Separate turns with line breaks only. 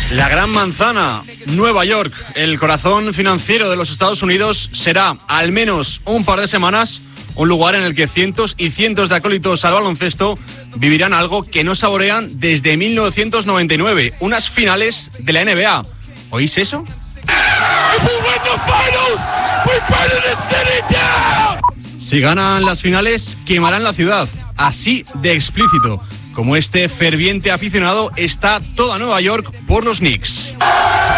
La Gran Manzana, Nueva York, el corazón financiero de los Estados Unidos, será al menos un par de semanas un lugar en el que cientos y cientos de acólitos al baloncesto vivirán algo que no saborean desde 1999, unas finales de la NBA. ¿Oís eso? Si ganan las finales, quemarán la ciudad, así de explícito. Como este ferviente aficionado está toda Nueva York por los Knicks.